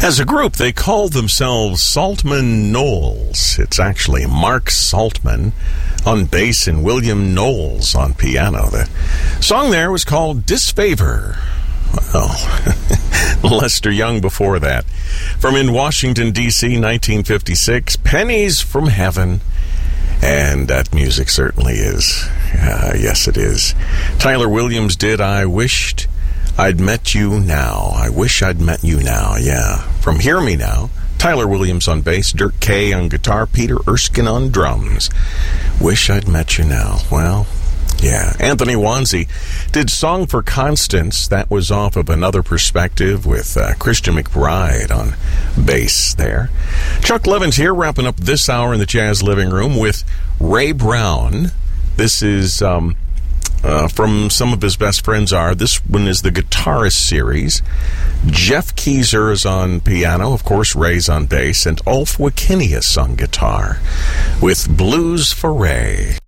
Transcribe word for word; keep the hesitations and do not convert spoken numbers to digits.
As a group, they called themselves Saltman Knowles. It's actually Mark Saltman on bass and William Knowles on piano. The song there was called Disfavor. Well, Lester Young before that. From In Washington, D C, nineteen fifty-six, Pennies from Heaven. And that music certainly is. Uh, yes, it is. Tyler Williams did I Wished I'd Met You Now. I Wish I'd Met You Now, yeah. From Hear Me Now, Tyler Williams on bass, Dirk Kay on guitar, Peter Erskine on drums. Wish I'd Met You Now. Well, yeah. Anthony Wanzi did Song for Constance. That was off of Another Perspective with uh, Christian McBride on bass there. Chuck Levin's here, wrapping up this hour in the Jazz Living Room with Ray Brown. This is um, uh, from some of his best friends are. This one is the Guitarist series. Jeff Keyser is on piano. Of course, Ray's on bass. And Ulf Wikinius on guitar with Blues for Ray.